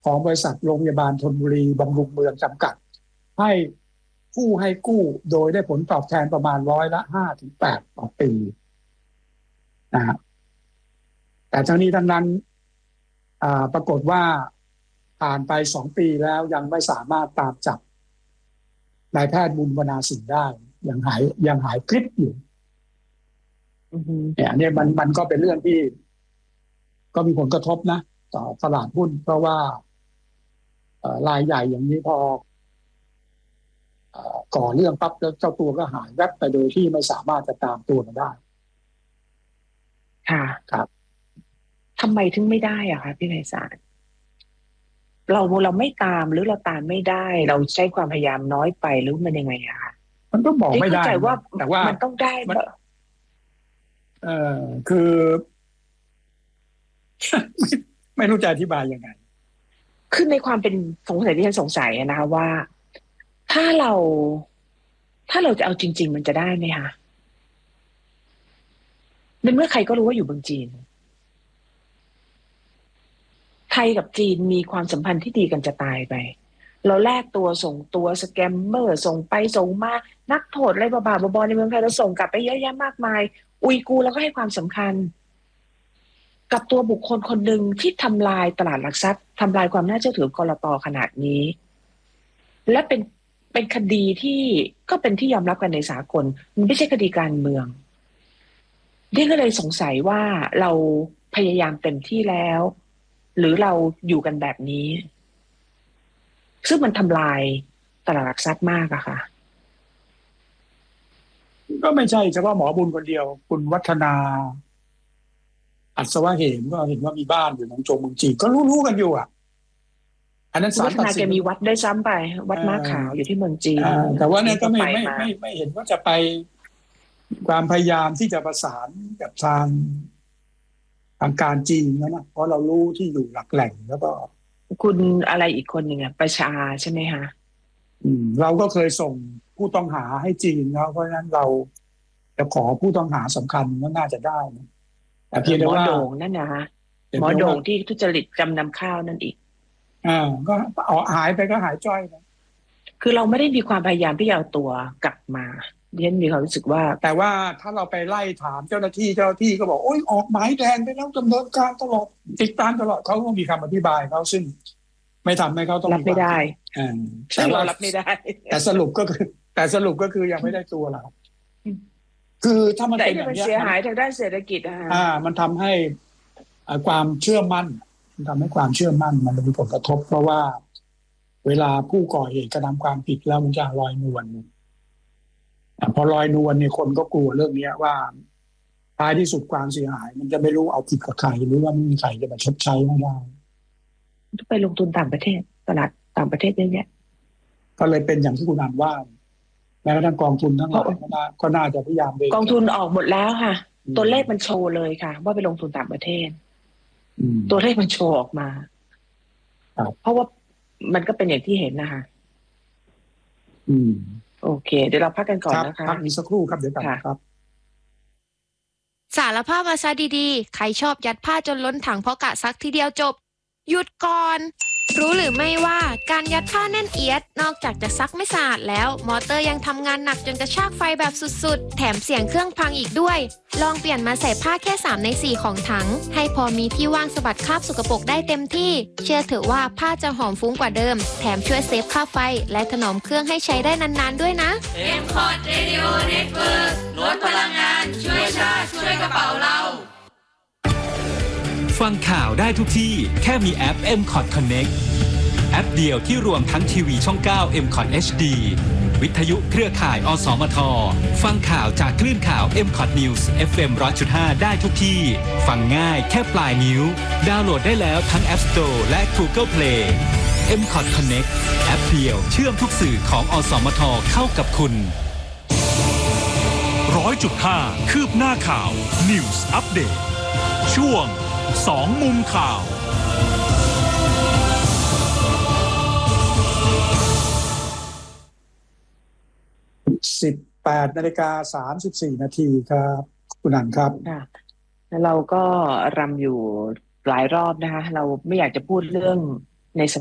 ของบริษัทโรงพยาบาลธนบุรีบำรุงเมืองจำกัดให้ผู้ให้กู้โดยได้ผลตอบแทนประมาณ5%-8%ต่อปีนะฮะแต่ทั้งนี้ทั้งนั้นปรากฏว่าผ่านไป2 ปีแล้วยังไม่สามารถตามจับนายแพทย์บุญวนาสิงห์ได้ยังหายคลิปอยู่เนี่ยมันก็เป็นเรื่องที่ก็มีผลกระทบนะต่อตลาดหุ้นเพราะว่ารายใหญ่อย่างนี้พอก่อเรื่องปั๊บแล้วเจ้าตัวก็หายแวบไปโดยที่ไม่สามารถจะตามตัวมาได้ค่ะครับทำไมถึงไม่ได้อะคะพี่ไพศาลเราไม่ตามหรือเราตามไม่ได้เราใช้ความพยายามน้อยไปหรือมันยังไงอะคะมันก็บอกไม่ได้แต่ว่ามันต้องได้คือ ไม่รู้จะอธิบายยังไงคือในความเป็นสงสัยที่ฉันสงสัยนะคะว่าถ้าเราจะเอาจริงๆมันจะได้ไหมคะในเมื่อใครก็รู้ว่าอยู่เมืองจีนไทยกับจีนมีความสัมพันธ์ที่ดีกันจะตายไปเราแลกตัวส่งตัวสแกมเมอร์ส่งไปส่งมานักโทษอะไรบ้าๆบอๆในเมืองไทยเราส่งกลับไปเยอะแยะมากมายอุยกูร์เราก็ให้ความสำคัญกับตัวบุคคลคนหนึ่งที่ทำลายตลาดหลักทรัพย์ทำลายความน่าเชื่อถือกลต.ขนาดนี้และเป็นคดีที่ก็เป็นที่ยอมรับกันในสากลมันไม่ใช่คดีการเมืองเดี่ก็เลยสงสัยว่าเราพยายามเต็มที่แล้วหรือเราอยู่กันแบบนี้ซึ่งมันทำลายตลาดหลักทรัพย์มากอะค่ะก็ไม่ใช่เฉพาะหมอบุญคนเดียวคุณวัฒนาอัศวะเหมก็เห็นว่ามีบ้านอยู่หนองจงเมืองจีนก็รู้กันอยู่อ่ะอันนั้นศาลตัดสินแกมีวัดได้ซ้ำไปวัดม้าขาวอยู่ที่เมืองจีนแต่ว่าเนี่ยก็ไม่เห็นว่าจะไปความพยายามที่จะประสานกับทางการจีนนะเพราะเรารู้ที่อยู่หลักแหล่งแล้วก็คุณอะไรอีกคนหนึ่งอะประชาใช่ไหมคะเราก็เคยส่งผู้ต้องหาให้จีนแล้วเพราะฉะนั้นเราจะขอผู้ต้องหาสำคัญก็น่าจะได้นะแต่เพียงแต่ว่าหมอโด่งนั่นนะฮะหมอโด่งที่ทุจริตจำนำข้าวนั่นอีกก็หายไปก็หายจ้อยนะคือเราไม่ได้มีความพยายามที่จะเอาตัวกลับมาดิฉันมีความรู้สึกว่าแต่ว่าถ้าเราไปไล่ถามเจ้าหน้าที่ก็บอกโอ๊ยออกหมายแดงไปแล้วดำเนินการตลอดติดตามตลอดเขาก็มีคำอธิบายเขาซึ่งไม่ทำให้เขาต้องรับไม่ได้แต่เรารับไม่ได้แต่สรุปก็คือยังไม่ได้ตัวเราคือถ้ามันเป็นอย่างนี้เสียหายทางด้านเศรษฐกิจมันทำให้ความเชื่อมั่นทำให้ความเชื่อมั่นมันมีผลกระทบเพราะว่าเวลาผู้ก่อเหตุกระทำความผิดแล้วมันจะลอยนวลพอลอยนวลเนี่ยคนก็กลัวเรื่องนี้ว่าท้ายที่สุดความเสียหายมันจะไม่รู้เอาผิดกับใครหรือว่าไม่มีใครจะมาชดใช้ไม่ได้ไปลงทุนต่างประเทศตลาดต่างประเทศเยอะแยะก็เลยเป็นอย่างที่คุณอ่านว่าแม้กระทั่งกองทุนทั้งหลายก็น่าจะพยายามกองทุนออกหมดแล้วค่ะตัวเลขมันโชว์เลยค่ะว่าไปลงทุนต่างประเทศตัวเลขมันโชว์ออกมาเพราะว่ามันก็เป็นอย่างที่เห็นนะคะโอเคเดี๋ยวเราพักกันก่อนนะคะพักอีกสักครู่ครับเดี๋ยวกลับครับสารภาพมาซะดีๆใครชอบยัดผ้าจนล้นถังเพราะกะซักทีเดียวจบหยุดก่อนรู้หรือไม่ว่าการยัดผ้าแน่นเอียดนอกจากจะซักไม่สะอาดแล้วมอเตอร์ยังทำงานหนักจนกระชากไฟแบบสุดๆแถมเสียงเครื่องพังอีกด้วยลองเปลี่ยนมาใส่ผ้าแค่3 ใน 4ของถังให้พอมีที่ว่างสะบัดคราบสกปรกได้เต็มที่เชื่อเถอะว่าผ้าจะหอมฟุ้งกว่าเดิมแถมช่วยเซฟค่าไฟและถนอมเครื่องให้ใช้ได้นานๆด้วยนะ M-Cot Radio Network ลดพลังงานช่วยชาติช่วยกระเป๋าเราฟังข่าวได้ทุกที่แค่มีแอป M-Cot Connect แอปเดียวที่รวมทั้งทีวีช่อง 9 M-Cot HD วิทยุเครือข่ายอสมทฟังข่าวจากคลื่นข่าว M-Cot News FM 100.5 ได้ทุกที่ฟังง่ายแค่ปลายนิ้วดาวน์โหลดได้แล้วทั้ง App Store และ Google Play M-Cot Connect แอปเดียวเชื่อมทุกสื่อของอสมทเข้ากับคุณ 100.5 คืบหน้าข่าว News Update ช่วง2 มุมข่าว 18:34 นาทีครับคุณอั๋นครับแล้วเราก็รำอยู่หลายรอบนะคะเราไม่อยากจะพูดเรื่องใน